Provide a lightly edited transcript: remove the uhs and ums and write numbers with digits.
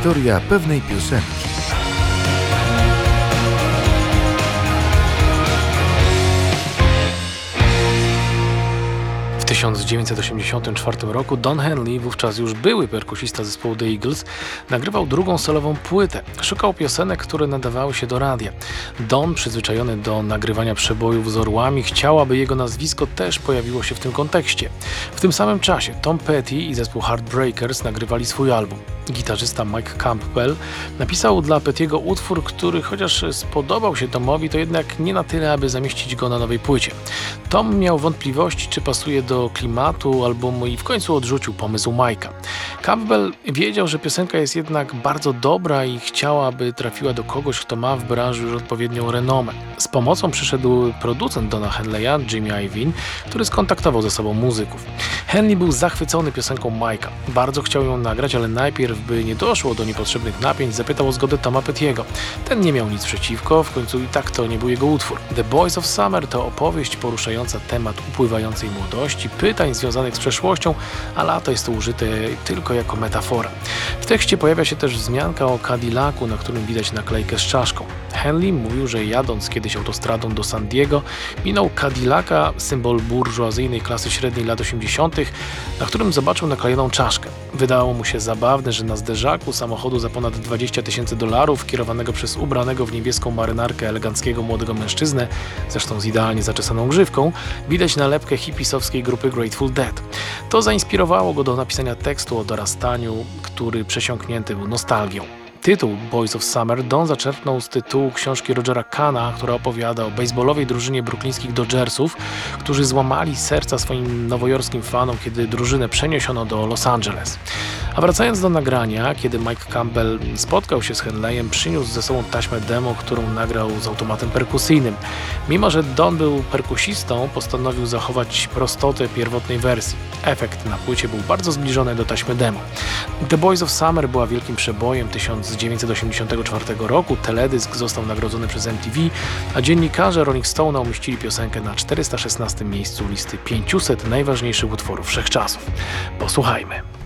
Historia pewnej piosenki. W 1984 roku Don Henley, wówczas już były perkusista zespołu The Eagles, nagrywał drugą solową płytę. Szukał piosenek, które nadawały się do radia. Don, przyzwyczajony do nagrywania przebojów z orłami, chciał, aby jego nazwisko też pojawiło się w tym kontekście. W tym samym czasie Tom Petty i zespół Heartbreakers nagrywali swój album. Gitarzysta Mike Campbell napisał dla Pettiego utwór, który chociaż spodobał się Tomowi, to jednak nie na tyle, aby zamieścić go na nowej płycie. Tom miał wątpliwości, czy pasuje do klimatu albumu i w końcu odrzucił pomysł Mike'a. Campbell wiedział, że piosenka jest jednak bardzo dobra i chciał, aby trafiła do kogoś, kto ma w branży już odpowiednią renomę. Z pomocą przyszedł producent Dona Henleya, Jimmy Iovine, który skontaktował ze sobą muzyków. Henley był zachwycony piosenką Mike'a. Bardzo chciał ją nagrać, ale najpierw, by nie doszło do niepotrzebnych napięć, zapytał o zgodę Toma Pettiego. Ten nie miał nic przeciwko, w końcu i tak to nie był jego utwór. The Boys of Summer to opowieść poruszająca temat upływającej młodości, pytań związanych z przeszłością, a lato jest to użyte tylko jako metafora. W tekście pojawia się też wzmianka o Cadillacu, na którym widać naklejkę z czaszką. Henley mówił, że jadąc kiedyś autostradą do San Diego, minął Cadillaca, symbol burżuazyjnej klasy średniej lat 80., na którym zobaczył naklejoną czaszkę. Wydało mu się zabawne, że na zderzaku samochodu za ponad $20,000, kierowanego przez ubranego w niebieską marynarkę eleganckiego młodego mężczyznę, zresztą z idealnie zaczesaną grzywką, widać nalepkę hipisowskiej grupy Grateful Dead. To zainspirowało go do napisania tekstu o dorastaniu, który przesiąknięty był nostalgią. Tytuł Boys of Summer Don zaczerpnął z tytułu książki Rogera Kahna, która opowiada o bejsbolowej drużynie brooklyńskich Dodgersów, którzy złamali serca swoim nowojorskim fanom, kiedy drużynę przeniesiono do Los Angeles. A wracając do nagrania, kiedy Mike Campbell spotkał się z Henleyem, przyniósł ze sobą taśmę demo, którą nagrał z automatem perkusyjnym. Mimo że Don był perkusistą, postanowił zachować prostotę pierwotnej wersji. Efekt na płycie był bardzo zbliżony do taśmy demo. The Boys of Summer była wielkim przebojem 1984 roku, teledysk został nagrodzony przez MTV, a dziennikarze Rolling Stone umieścili piosenkę na 416 miejscu listy 500 najważniejszych utworów wszechczasów. Posłuchajmy.